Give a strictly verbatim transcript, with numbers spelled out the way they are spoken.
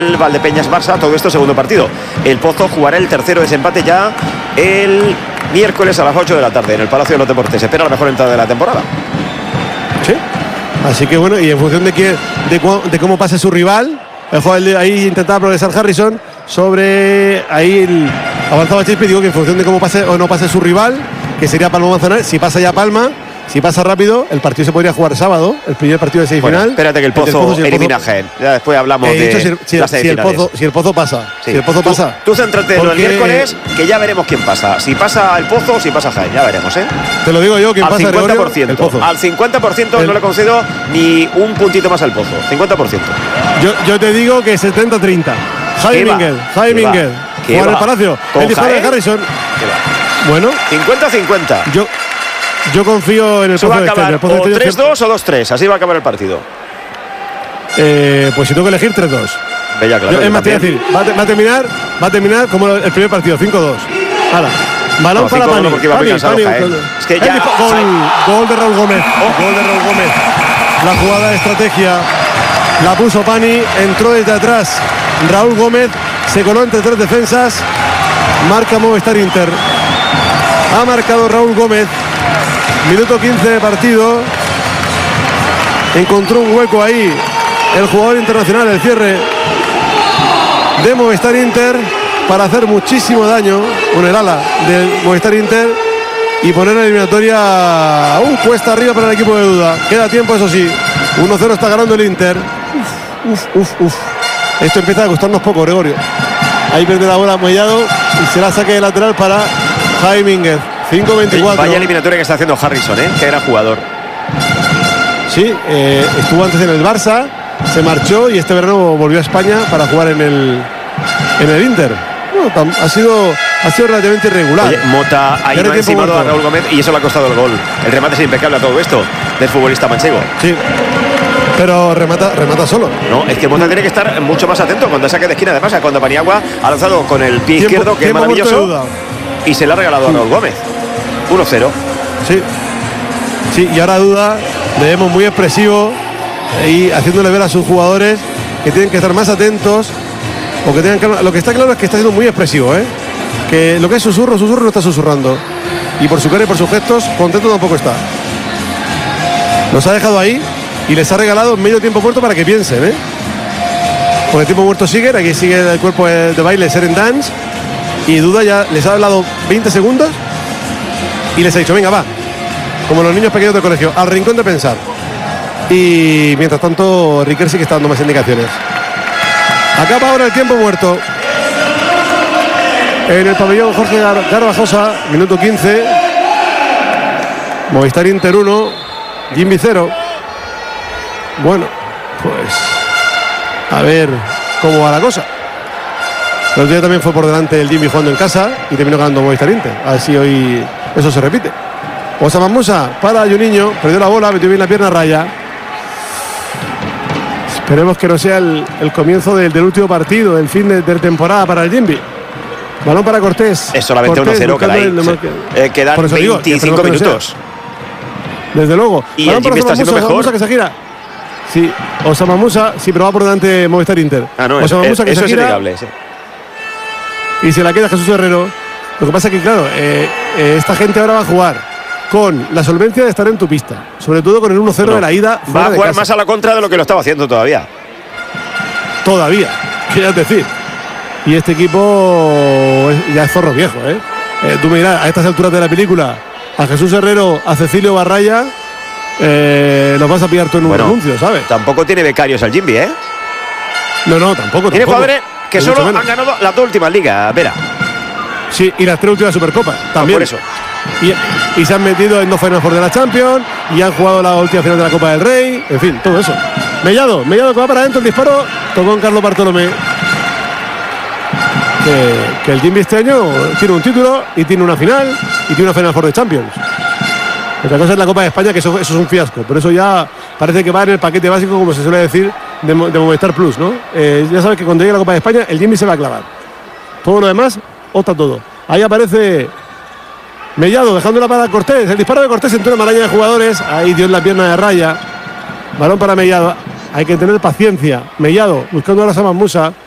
El Valdepeñas-Barça, todo esto segundo partido. El Pozo jugará el tercero desempate ya el miércoles a las ocho de la tarde en el Palacio de los Deportes. Se espera la mejor entrada de la temporada. Sí. Así que bueno, y en función de, que, de, de cómo pase su rival, el jugador ahí intentaba progresar Harrison sobre ahí el, avanzaba Chispi. Digo que en función de cómo pase o no pase su rival, que sería Palma Manzanares, si pasa ya Palma, si pasa rápido, el partido se podría jugar sábado, el primer partido de semifinal. Bueno, espérate que el Pozo, Pozo si el elimina Pozo, a Jaén. Ya después hablamos eh, de si, si, las si el Pozo, si el Pozo pasa. Sí. Si el Pozo tú, pasa. Tú céntrate en el miércoles, que ya veremos quién pasa. Si pasa el Pozo o si pasa Jaén, ya veremos, ¿eh? Te lo digo yo, quién al pasa cincuenta por ciento, el Pozo. Al cincuenta por ciento el... no le concedo ni un puntito más al Pozo. cincuenta por ciento. Yo, yo te digo que setenta treinta. Javi Minguel, Javi Minguel. Juega en el Palacio. El disparo de Harrison. Bueno. cincuenta cincuenta. Yo. Yo confío en el Pozo. Va a acabar o tres dos o dos tres, así va a acabar el partido. Eh, pues si tengo que elegir tres dos. Bella, claro. Yo, es más, te voy a decir, va a, va a terminar, va a terminar como el primer partido, cinco dos. Ahora, balón no, para Pani. No, Pani, Pani, Pani es que ya gol, gol de Raúl Gómez. Oh. Gol de Raúl Gómez. La jugada de estrategia la puso Pani, entró desde atrás Raúl Gómez, se coló entre tres defensas, marca Movistar Inter. Ha marcado Raúl Gómez. Minuto quince de partido. Encontró un hueco ahí el jugador internacional, el cierre de Movistar Inter, para hacer muchísimo daño con el ala del Movistar Inter y poner la eliminatoria aún cuesta arriba para el equipo de Duda. Queda tiempo, eso sí. uno cero está ganando el Inter. Uf, uf, uf. Esto empieza a costarnos poco, Gregorio. Ahí pierde la bola Mellado y será saque de lateral para Jaime Mínguez. cinco veinticuatro. Vaya eliminatoria que está haciendo Harrison, ¿eh? Que era jugador. Sí, eh, estuvo antes en el Barça, se marchó y este verano volvió a España para jugar en el, en el Inter. Bueno, ha sido, ha sido relativamente irregular. Oye, Mota ha ido encimado a Raúl Gómez y eso le ha costado el gol. El remate es impecable a todo esto del futbolista manchego. Sí, pero remata, remata solo. No, es que Mota tiene que estar mucho más atento cuando saque de esquina. Además, cuando Paniagua ha lanzado con el pie tiempo, izquierdo, que es maravilloso, y se le ha regalado sí. a Raúl Gómez. uno cero. Sí, sí, y ahora Duda le vemos muy expresivo y haciéndole ver a sus jugadores que tienen que estar más atentos. O que tengan que, lo que está claro es que está siendo muy expresivo, ¿eh? Que lo que es susurro, susurro no está susurrando. Y por su cara y por sus gestos, contento tampoco está. Los ha dejado ahí y les ha regalado medio tiempo muerto para que piensen, ¿eh? Porque el tiempo muerto sigue, aquí sigue el cuerpo de baile Seren Dance. Y Duda ya les ha hablado veinte segundos y les ha dicho, venga, va. Como los niños pequeños del colegio, al rincón de pensar. Y mientras tanto, Riquer sí que está dando más indicaciones. Acaba ahora el tiempo muerto en el pabellón Jorge Gar Garbajosa, minuto quince. Movistar Inter uno, Jimmy cero. Bueno, pues a ver cómo va la cosa. El otro día también fue por delante el Jimmy jugando en casa y terminó ganando Movistar Inter. Así hoy eso se repite. Osama Musa para Juninho, perdió la bola, metió bien la pierna a raya. Esperemos que no sea el, el comienzo del, del último partido, del fin de, de temporada para el Jimby. Balón para Cortés. Es solamente uno cero, que hay. Eh, quedan veinticinco minutos. Desde luego. Y balón el Jimby está siendo mejor. Musa que se gira. Sí, Osama Musa, sí, pero va por delante Movistar Inter. Ah, no, Osama es, Musa que eso se es gira, innegable, sí. Y se la queda Jesús Herrero. Lo que pasa es que, claro, eh, eh, esta gente ahora va a jugar con la solvencia de estar en tu pista, sobre todo con el uno cero no, de la ida. Va a jugar más a la contra de lo que lo estaba haciendo todavía. Todavía, quieres decir. Y este equipo ya es zorro viejo, ¿eh? eh tú me dirás, a estas alturas de la película, a Jesús Herrero, a Cecilio Barraya, eh, los vas a pillar tú en un bueno, anuncio, ¿sabes? Tampoco tiene becarios al Jimby, ¿eh? No, no, tampoco. Tiene tampoco. jugadores que solo han ganado las dos últimas ligas, Vera. Sí, y las tres últimas Supercopas también. Por eso. Y, y se han metido en dos Final Four de la Champions y han jugado la última final de la Copa del Rey. En fin, todo eso. Mellado, Mellado que va para adentro, el disparo. Tocó en Carlos Bartolomé. Que, que el Jimby este año tiene un título y tiene una final y tiene una Final Four de Champions. Otra cosa es la Copa de España, que eso, eso es un fiasco. Pero eso ya parece que va en el paquete básico, como se suele decir, de, de Movistar Plus, ¿no? Eh, ya sabes que cuando llegue la Copa de España, el Jimby se va a clavar. Todo lo demás, opta todo. Ahí aparece Mellado dejándola para Cortés. El disparo de Cortés entre una maraña de jugadores. Ahí dio en la pierna de raya. Balón para Mellado. Hay que tener paciencia. Mellado buscando ahora a Osama Musa.